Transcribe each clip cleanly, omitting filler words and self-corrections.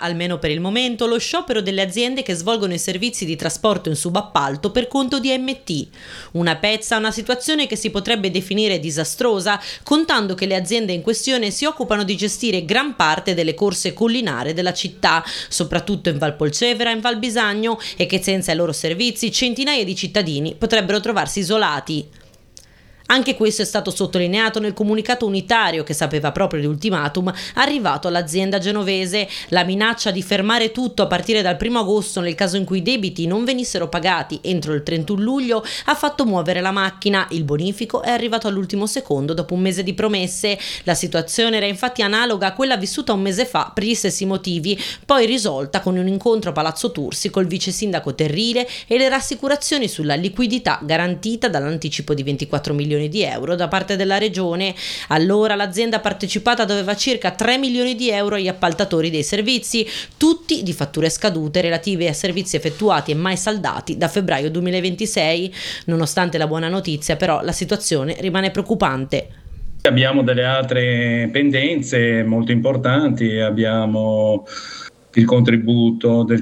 almeno per il momento, lo sciopero delle aziende che svolgono i servizi di trasporto in subappalto per conto di AMT. Una pezza, una situazione che si potrebbe definire disastrosa, contando che le aziende in questione si occupano di gestire gran parte delle corse collinari della città, soprattutto in Val Polcevera e in Val Bisagno, e che senza i loro servizi centinaia di cittadini potrebbero trovarsi isolati. Anche questo è stato sottolineato nel comunicato unitario che sapeva proprio di ultimatum arrivato all'azienda genovese. La minaccia di fermare tutto a partire dal 1 agosto nel caso in cui i debiti non venissero pagati entro il 31 luglio ha fatto muovere la macchina. Il bonifico è arrivato all'ultimo secondo dopo un mese di promesse. La situazione era infatti analoga a quella vissuta un mese fa per gli stessi motivi, poi risolta con un incontro a Palazzo Tursi col vice sindaco Terrile e le rassicurazioni sulla liquidità garantita dall'anticipo di 24 milioni di euro da parte della regione. Allora l'azienda partecipata doveva circa 3 milioni di euro agli appaltatori dei servizi, tutti di fatture scadute relative a servizi effettuati e mai saldati da febbraio 2026. Nonostante la buona notizia, però, la situazione rimane preoccupante. Abbiamo delle altre pendenze molto importanti, abbiamo il contributo del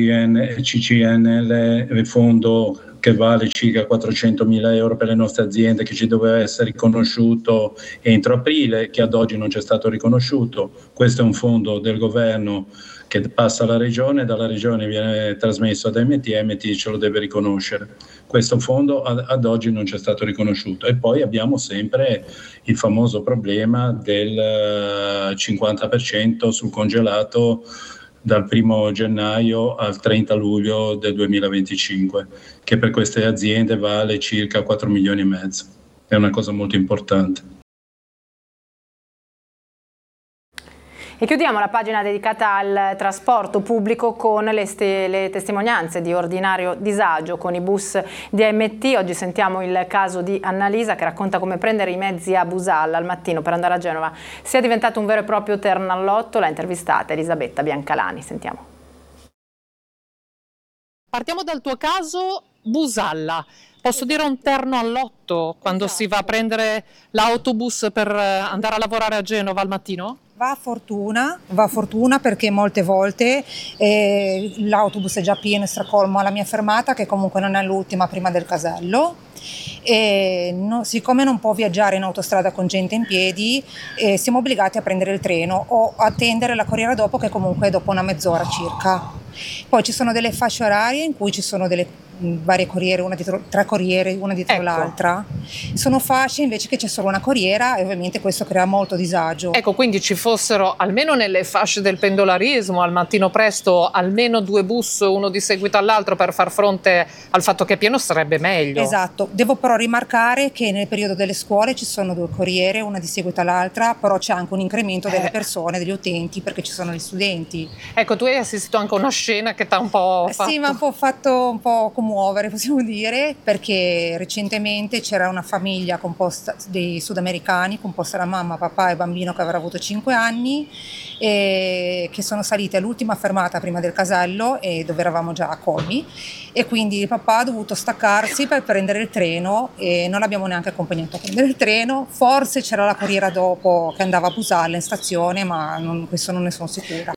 CCNL, il fondo che vale circa 400.000 euro per le nostre aziende, che ci doveva essere riconosciuto entro aprile, che ad oggi non ci è stato riconosciuto. Questo è un fondo del governo che passa alla regione, dalla regione viene trasmesso ad AMT, AMT ce lo deve riconoscere. Questo fondo ad oggi non ci è stato riconosciuto. E poi abbiamo sempre il famoso problema del 50% sul congelato dal 1 gennaio al 30 luglio del 2025, che per queste aziende vale circa 4 milioni e mezzo. È una cosa molto importante. E chiudiamo la pagina dedicata al trasporto pubblico con le testimonianze di ordinario disagio con i bus di AMT. Oggi sentiamo il caso di Annalisa che racconta come prendere i mezzi a Busalla al mattino per andare a Genova sia diventato un vero e proprio ternallotto. L'ha intervistata Elisabetta Biancalani. Sentiamo. Partiamo dal tuo caso, Busalla. Posso dire un terno all'otto quando si va a prendere l'autobus per andare a lavorare a Genova al mattino? Va a fortuna perché molte volte l'autobus è già pieno e stracolmo alla mia fermata, che comunque non è l'ultima prima del casello, e siccome non può viaggiare in autostrada con gente in piedi, siamo obbligati a prendere il treno o attendere la corriera dopo, che comunque è dopo una mezz'ora circa. Poi ci sono delle fasce orarie in cui ci sono delle varie corriere, tre corriere una dietro l'altra. Sono fasce invece che c'è solo una corriera e ovviamente questo crea molto disagio. Ecco, quindi ci fossero almeno nelle fasce del pendolarismo al mattino presto almeno 2 bus, uno di seguito all'altro, per far fronte al fatto che è pieno sarebbe meglio. Esatto, devo però rimarcare che nel periodo delle scuole ci sono 2 corriere, una di seguito all'altra, però c'è anche un incremento delle persone, degli utenti, perché ci sono gli studenti. Ecco, tu hai assistito anche a una scena che ti ha un po' fatto... Sì, ma ha fatto un po' commuovere, possiamo dire, perché recentemente c'era una famiglia composta dei sudamericani, composta da mamma, papà e bambino che avrà avuto 5 anni, e che sono salite all'ultima fermata prima del casello, e dove eravamo già a Colmi, e quindi il papà ha dovuto staccarsi per prendere il treno e non l'abbiamo neanche accompagnato a prendere il treno. Forse c'era la corriera dopo che andava a Busalla in stazione, ma questo non ne sono sicura.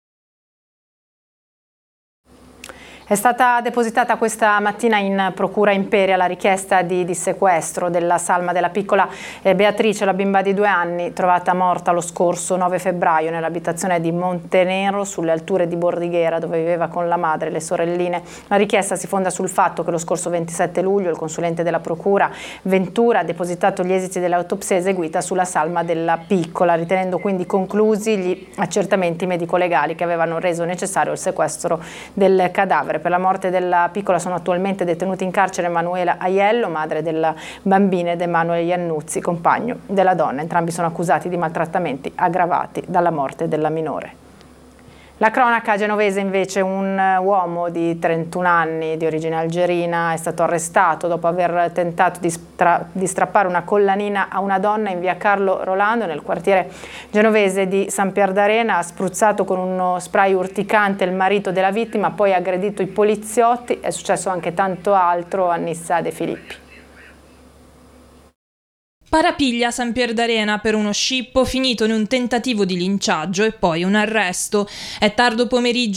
È stata depositata questa mattina in Procura Imperia la richiesta di sequestro della salma della piccola Beatrice, la bimba di 2 anni, trovata morta lo scorso 9 febbraio nell'abitazione di Montenero, sulle alture di Bordighera, dove viveva con la madre e le sorelline. La richiesta si fonda sul fatto che lo scorso 27 luglio il consulente della Procura Ventura ha depositato gli esiti dell'autopsia eseguita sulla salma della piccola, ritenendo quindi conclusi gli accertamenti medico-legali che avevano reso necessario il sequestro del cadavere. Per la morte della piccola sono attualmente detenuti in carcere Emanuela Aiello, madre della bambina, ed Emanuele Iannuzzi, compagno della donna. Entrambi sono accusati di maltrattamenti aggravati dalla morte della minore. La cronaca genovese invece, un uomo di 31 anni di origine algerina è stato arrestato dopo aver tentato di strappare una collanina a una donna in via Carlo Rolando nel quartiere genovese di San Pier d'Arena. Ha spruzzato con uno spray urticante il marito della vittima, poi ha aggredito i poliziotti. È successo anche tanto altro a Nissa De Filippi. Parapiglia a San Pier d'Arena per uno scippo finito in un tentativo di linciaggio e poi un arresto. È tardo pomeriggio